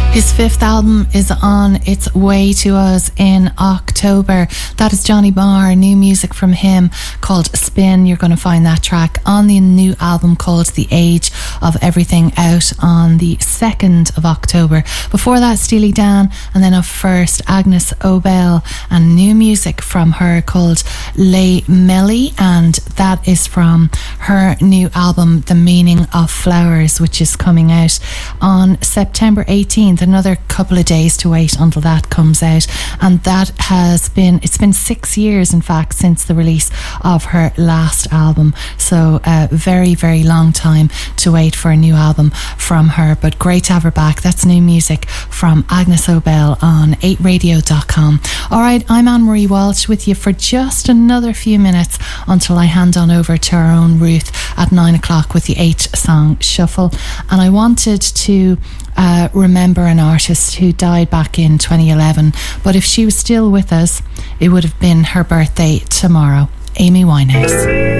His fifth album is on its way to us in October. That is Johnny Marr. New music from him called Spin. You're going to find that track on the new album called The Age of Everything, out on the 2nd of October. Before that, Steely Dan, and then up first, Agnes Obel, and new music from her called Le Melly, and that is from her new album The Meaning of Flowers, which is coming out on September 18th. Another couple of days to wait until that comes out, and that it's been 6 years in fact since the release of her last album, so a very, very long time to wait for a new album from her, but great to have her back. That's new music from Agnes Obel on 8radio.com. Alright, I'm Anne-Marie Walsh with you for just another few minutes until I hand on over to our own Ruth at 9 o'clock with the 8-song shuffle. And I wanted to remember an artist who died back in 2011, but if she was still with us, it would have been her birthday tomorrow. Amy Winehouse.